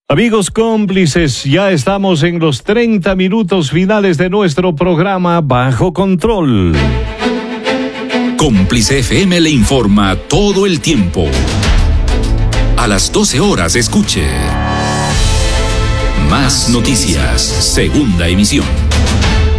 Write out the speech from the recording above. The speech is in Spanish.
Amigos cómplices, ya estamos en los 30 minutos finales de nuestro programa Bajo Control. Cómplice FM le informa todo el tiempo. A las 12 horas escuche Más Noticias, segunda emisión.